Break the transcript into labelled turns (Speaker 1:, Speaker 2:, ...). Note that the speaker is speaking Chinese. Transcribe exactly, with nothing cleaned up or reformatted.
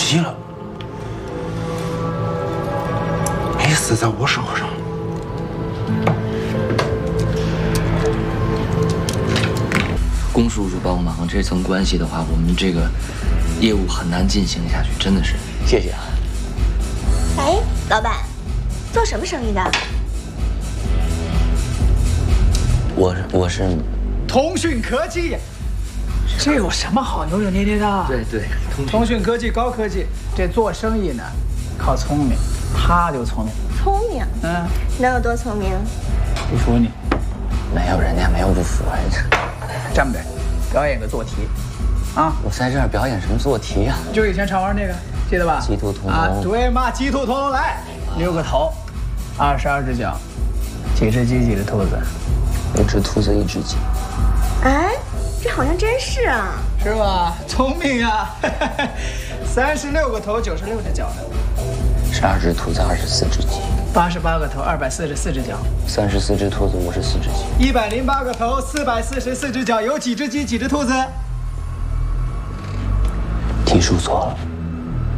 Speaker 1: 惜了，没死在我手上。
Speaker 2: 龚叔叔帮忙，这层关系的话，我们这个业务很难进行下去，真的是。谢谢啊。
Speaker 3: 哎，老板，做什么生意的？
Speaker 2: 我我是
Speaker 4: 通讯科技。 这有什么好扭扭捏捏的？
Speaker 2: 对对，通
Speaker 4: 通讯科技高科技，这做生意呢，靠聪明，他就聪明。
Speaker 3: 聪明？
Speaker 4: 嗯，
Speaker 3: 能有多聪明？
Speaker 4: 不服你？
Speaker 2: 没有，人家没有不服。
Speaker 4: 这么的，表演个做题，啊！
Speaker 2: 我在这儿表演什么做题呀？
Speaker 4: 就以前常玩那个，记得吧？
Speaker 2: 鸡兔同笼。
Speaker 4: 啊，对嘛，鸡兔同笼来，六个头，二十二只脚，几只鸡，几只兔子？
Speaker 2: 一只兔子，一只鸡。
Speaker 3: 哎。 这好像真是啊，
Speaker 4: 是吧？聪明呀！三十六个头，九十六只脚呢。
Speaker 2: 十二只兔子，二十四只鸡。
Speaker 4: 八十八个头，二百四十四只脚。
Speaker 2: 三十四只兔子，五十四只鸡。
Speaker 4: 一百零八个头，四百四十四只脚，有几只鸡，几只兔子？
Speaker 2: 题数错了。